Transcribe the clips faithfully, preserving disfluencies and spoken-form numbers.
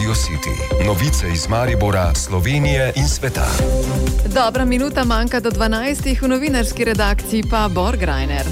Radio City. Novice iz Maribora, Slovenije in sveta. Dobra minuta manjka do dvanajstih, v novinarski redakciji pa Borg Reiner.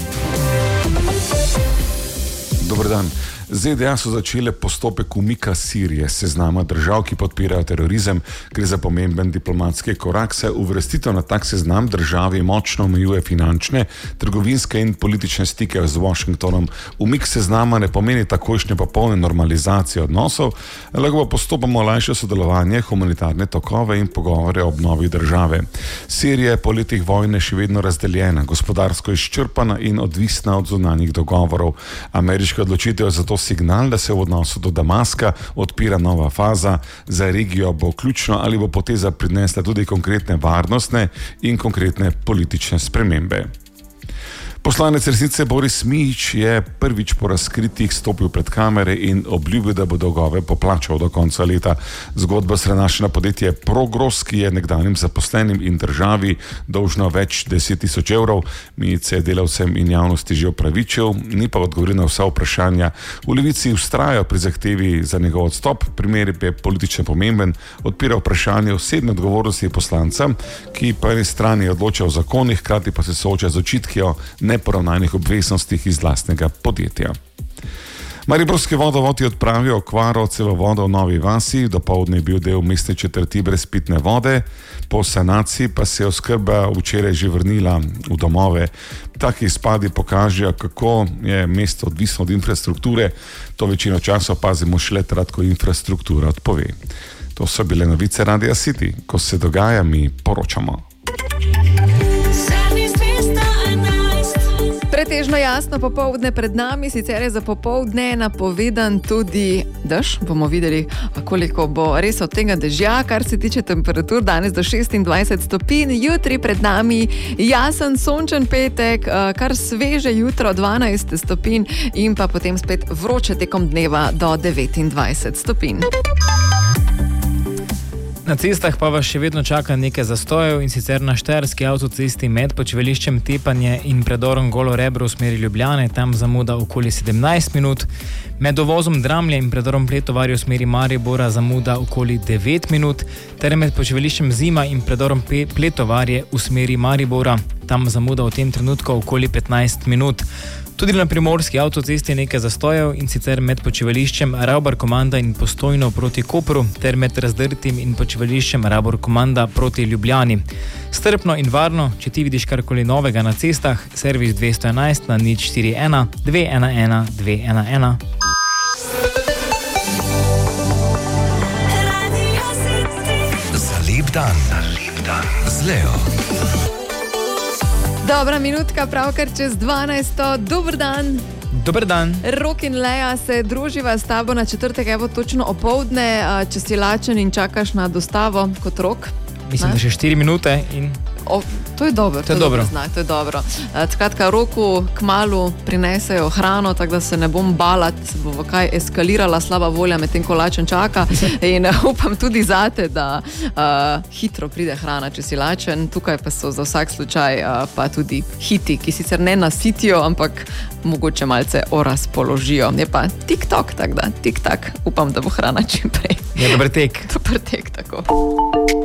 Dober dan. Z D A so začele postopek umika Sirije s seznama držav, ki podpirajo terorizem. Gre za pomemben diplomatski korak, saj uvrstitev na tak seznam državi močno omejuje finančne, trgovinske in politične stike z Washingtonom. Umik seznama ne pomeni takojšnje popolne normalizacije odnosov, lahko pa postopoma olajša sodelovanje, humanitarne tokove in pogovore o obnovi države. Sirija je po letih vojne še vedno razdeljena, gospodarsko izčrpana in odvisna od zunanjih dogovorov. Ameriška odločitev je zato signal, da se v odnosu do Damaska odpira nova faza. Za regijo bo ključno, ali bo poteza prinesla tudi konkretne varnostne in konkretne politične spremembe. Poslanec resnice Boris Mijić je prvič po razkritjih stopil pred kamere in obljubil, da bo dolgove poplačal do konca leta. Zgodba se nanaša na podjetje Progros, ki je nekdanjim zaposlenim in državi dolžno več deset tisoč evrov. Mijić se je delavcem in javnosti že opravičil, ni pa odgovoril na vsa vprašanja. V Levici vztrajajo pri zahtevi za njegov odstop, primer je politično pomemben, odpira vprašanje osebne odgovornosti poslanca, ki po eni strani odloča o zakonih, hkrati pa se sooča z očitki o neporavnanih obveznostih iz lastnega podjetja. Mariborski vodovod je odpravil okvaro cevovoda v Novi vasi, dopoldne je bil del mestne četrti brez pitne vode, po sanaciji pa se je oskrba včeraj že vrnila v domove. Taki izpadi pokažejo, kako je mesto odvisno od infrastrukture, to večino časa opazimo šele takrat, ko infrastruktura odpove. To so bile novice Radia City, ko se dogaja, mi poročamo. Pretežno jasno popoldne pred nami, sicer je za popoldne napovedan tudi dež. Bomo videli, koliko bo res od tega dežja, kar se tiče temperatur, danes do šestindvajset stopinj, jutri pred nami jasen, sončen petek, kar sveže jutro dvanajst stopinj in pa potem spet vroče tekom dneva do devetindvajset stopinj. Na cestah pa vas še vedno čaka nekaj zastojev, in sicer na štajerski avtocesti med počivališčem Tepanje in predorom Golo Rebro v smeri Ljubljane, tam zamuda okoli sedemnajst minut, med dovozom Dramlje in predorom Pletovarje v smeri Maribora zamuda okoli devet minut, ter med počivališčem Zima in predorom Pletovarje v smeri Maribora, tam zamuda v tem trenutku okoli petnajst minut. Tudi na primorski avtocesti je nekaj zastojev, in sicer med počivališčem Ravbar Komanda in Postojno proti Kopru ter med Razdrtim in počivališčem Ravbar Komanda proti Ljubljani. Strpno in varno, če ti vidiš karkoli novega na cestah, servis dvesto enajst na nič štiri ena dve ena ena dve ena ena. Za lep dan, za lep dan z Leo. Dobra minutka, pravkar čez dvanajsto. Dober dan. Dober dan. Rok in Lea se druživa s tabo na četrtek, evo točno opoldne, če si lačen in čakaš na dostavo kot Rok. Mislim, ne? Da še štiri minute in... O, to je dobro, to je dobro. Znak, to je dobro. Skratka, Roku kmalu prinesejo hrano, tako da se ne bom bala, se bo v kaj eskalirala slaba volja med tem, ko lačen čaka. In upam tudi zate, da uh, hitro pride hrana, če si lačen. Tukaj pa so za vsak slučaj uh, pa tudi hiti, ki sicer ne nasitijo, ampak mogoče malce orazpoložijo. Je pa tik-tok, tako da tik-tak. Upam, da bo hrana čim prej. Je dober tek. Dober tek, tako.